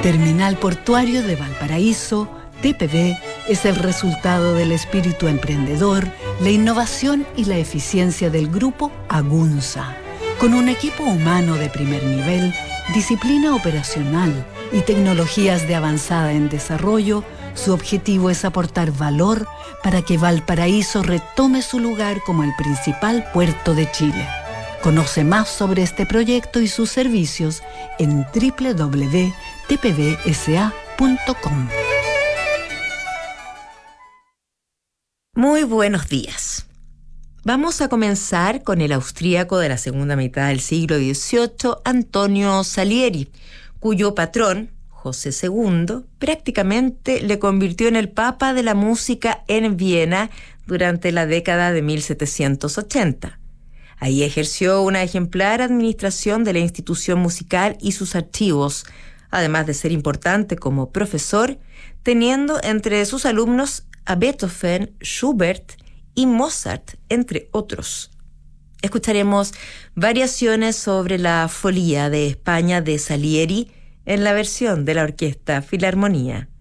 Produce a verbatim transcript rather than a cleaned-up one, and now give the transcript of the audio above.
Terminal Portuario de Valparaíso, T P V, es el resultado del espíritu emprendedor, la innovación y la eficiencia del grupo Agunza. Con un equipo humano de primer nivel, disciplina operacional y tecnologías de avanzada en desarrollo, su objetivo es aportar valor para que Valparaíso retome su lugar como el principal puerto de Chile. Conoce más sobre este proyecto y sus servicios en doble u doble u doble u punto t p v s a punto com. Muy buenos días. Vamos a comenzar con el austríaco de la segunda mitad del siglo dieciocho, Antonio Salieri, cuyo patrón, José segundo, prácticamente le convirtió en el papa de la música en Viena durante la década de mil setecientos ochenta. Ahí ejerció una ejemplar administración de la institución musical y sus archivos, además de ser importante como profesor, teniendo entre sus alumnos a Beethoven, Schubert y Mozart, entre otros. Escucharemos variaciones sobre la Folía de España de Salieri en la versión de la Orquesta Filarmonía.